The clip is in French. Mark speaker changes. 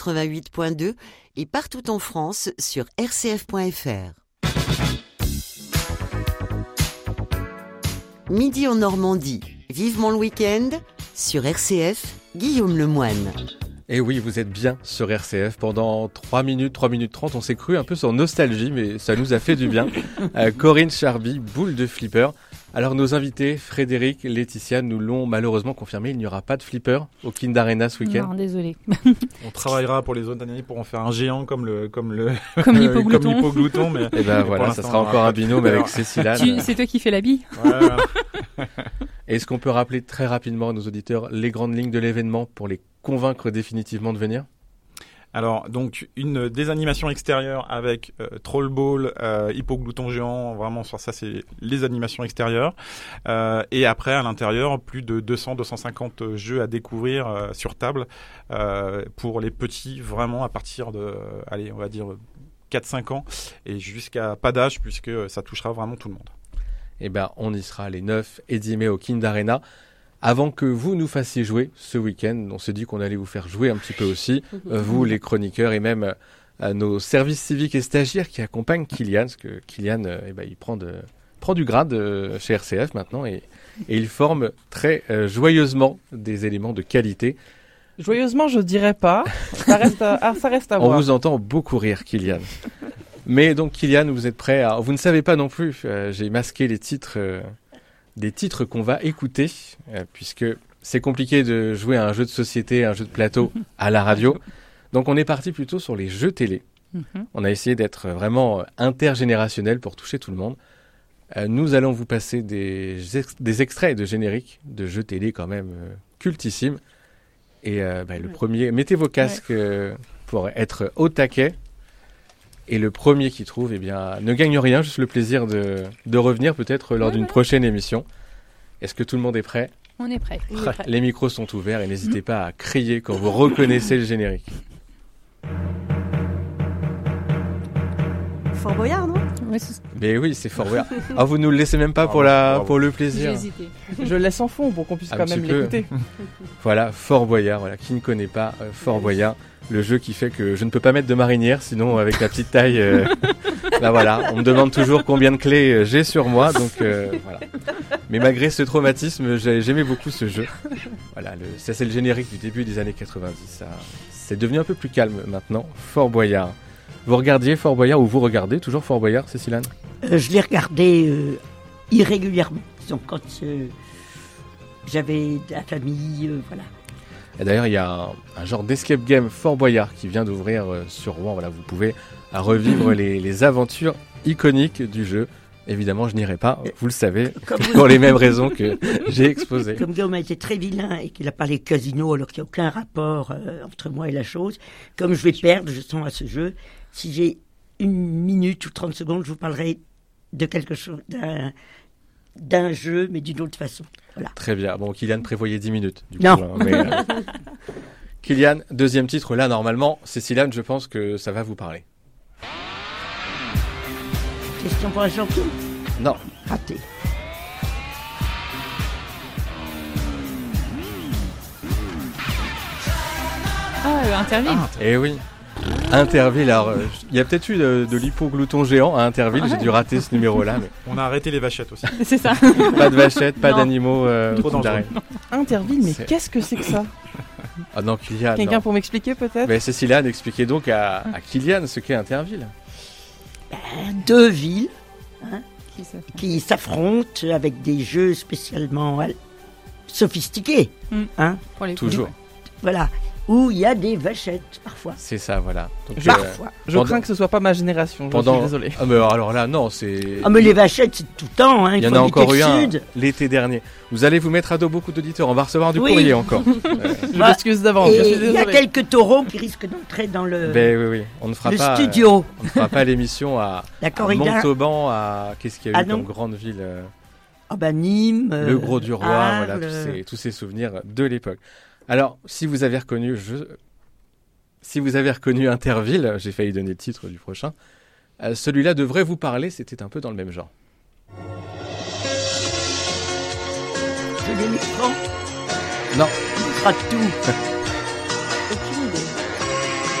Speaker 1: 88.2 et partout en France sur rcf.fr. Midi en Normandie, vivement le week-end, sur RCF, Guillaume Lemoine.
Speaker 2: Et oui, vous êtes bien sur RCF pendant 3 minutes 30, on s'est cru un peu sur nostalgie, mais ça nous a fait du bien. Corinne Charby, boule de flipper. Alors nos invités, Frédéric, Laetitia, nous l'ont malheureusement confirmé, il n'y aura pas de flipper au Kind Arena ce week-end.
Speaker 3: Non, désolé.
Speaker 4: On travaillera pour les autres années pour en faire un géant comme
Speaker 3: l'hypoglouton.
Speaker 4: Mais
Speaker 2: et ben voilà, ça sera encore un binôme avec Cécile.
Speaker 3: C'est toi qui fais la bille.
Speaker 4: Voilà.
Speaker 2: Est-ce qu'on peut rappeler très rapidement à nos auditeurs les grandes lignes de l'événement pour les convaincre définitivement de venir ?
Speaker 4: Alors, donc, des animations extérieures avec Trollball, Hippoglouton géant, vraiment sur ça, c'est les animations extérieures. Et après, à l'intérieur, plus de 200-250 jeux à découvrir sur table pour les petits, vraiment à partir de, allez, on va dire 4-5 ans et jusqu'à pas d'âge puisque ça touchera vraiment tout le monde.
Speaker 2: Eh ben, on y sera les 9 et 10 mai au Kind Arena. Avant que vous nous fassiez jouer ce week-end, on s'est dit qu'on allait vous faire jouer un petit peu aussi, vous les chroniqueurs et même nos services civiques et stagiaires qui accompagnent Kylian, parce que Kylian, il prend du grade chez RCF maintenant et il forme très joyeusement des éléments de qualité.
Speaker 5: Joyeusement, je dirais pas. Ça reste à voir.
Speaker 2: On vous entend beaucoup rire, Kylian. Mais donc, Kylian, vous êtes prêt à... Vous ne savez pas non plus, j'ai masqué les titres... des titres qu'on va écouter, puisque c'est compliqué de jouer à un jeu de société, un jeu de plateau à la radio. Donc on est parti plutôt sur les jeux télé. On a essayé d'être vraiment intergénérationnel pour toucher tout le monde. Nous allons vous passer des extraits de génériques de jeux télé quand même cultissimes. Et le premier, mettez vos casques pour être au taquet. Et le premier qui trouve, ne gagne rien, juste le plaisir de revenir peut-être lors d'une prochaine émission. Est-ce que tout le monde est prêt ?
Speaker 3: On est prêt.
Speaker 2: Les micros sont ouverts et n'hésitez pas à crier quand vous reconnaissez le générique.
Speaker 6: Fort Boyard, non ?
Speaker 2: Mais oui, c'est Fort Boyard. Ah, vous nous le laissez même pas pour le plaisir.
Speaker 3: J'ai hésité.
Speaker 5: Je le laisse en fond pour qu'on puisse quand même l'écouter.
Speaker 2: Voilà, Fort Boyard, voilà. Qui ne connaît pas Fort Boyard ? Le jeu qui fait que je ne peux pas mettre de marinière, sinon avec la petite taille, on me demande toujours combien de clés j'ai sur moi, donc voilà. Mais malgré ce traumatisme, j'aimais beaucoup ce jeu. Voilà, ça c'est le générique du début des années 90. Ça, c'est devenu un peu plus calme maintenant. Fort Boyard. Vous regardiez Fort Boyard ou vous regardez toujours Fort Boyard, Cécilane ?
Speaker 6: Je l'ai regardé irrégulièrement, donc quand j'avais de la famille, voilà.
Speaker 2: Et d'ailleurs, il y a un genre d'escape game Fort Boyard qui vient d'ouvrir sur Rouen. Voilà, vous pouvez revivre les aventures iconiques du jeu. Évidemment, je n'irai pas, vous le savez, pour les mêmes raisons que j'ai exposées.
Speaker 6: Comme Guillaume a été très vilain et qu'il a parlé casino alors qu'il n'y a aucun rapport entre moi et la chose, comme je vais perdre, je sens à ce jeu, si j'ai 1 minute ou 30 secondes, je vous parlerai de quelque chose, d'un jeu, mais d'une autre façon. Voilà.
Speaker 2: Très bien. Bon, Kylian prévoyait 10 minutes.
Speaker 6: Non.
Speaker 2: Kylian, deuxième titre. Là, normalement, Cécilane, je pense que ça va vous parler.
Speaker 6: Question pour un champion ?
Speaker 2: Non.
Speaker 6: Raté.
Speaker 3: Interville.
Speaker 2: Eh oui. Interville, alors il y a peut-être eu de l'hippoglouton géant à Interville, j'ai dû rater ce numéro-là. Mais...
Speaker 4: On a arrêté les vachettes aussi.
Speaker 3: C'est ça.
Speaker 2: Pas de vachettes, pas d'animaux.
Speaker 4: Trop dangereux.
Speaker 5: Interville, mais qu'est-ce que c'est que ça ?
Speaker 2: Ah non, Kylian.
Speaker 5: Quelqu'un pour m'expliquer peut-être ?
Speaker 2: Mais Cécilane, expliquez donc à Kylian ce qu'est Interville.
Speaker 6: 2 villes qui s'affrontent avec des jeux spécialement sophistiqués.
Speaker 3: Pour les
Speaker 2: toujours.
Speaker 6: Voilà. Où il y a des vachettes, parfois.
Speaker 2: C'est ça, voilà. Donc,
Speaker 6: parfois.
Speaker 5: Je crains que ce soit pas ma génération, je suis désolé.
Speaker 2: Ah mais alors là, non, c'est...
Speaker 6: Ah mais les vachettes, c'est tout le temps, hein.
Speaker 2: Il y en a encore eu un l'été dernier. Vous allez vous mettre à dos beaucoup d'auditeurs, on va recevoir du courrier encore.
Speaker 5: Je m'excuse d'avance, je suis désolé.
Speaker 6: Il y a quelques taureaux qui risquent d'entrer dans le
Speaker 2: oui. On ne fera pas,
Speaker 6: studio.
Speaker 2: On ne fera pas l'émission à Montauban, à... Qu'est-ce qu'il y a eu comme grande ville
Speaker 6: Nîmes.
Speaker 2: Le Gros du Roi,
Speaker 6: Arles,
Speaker 2: voilà, tous ces souvenirs de l'époque. Alors, si vous avez reconnu Interville, j'ai failli donner le titre du prochain, celui-là devrait vous parler, c'était un peu dans le même genre.
Speaker 6: Je l'ai mis franc.
Speaker 2: Non.
Speaker 6: On fera tout.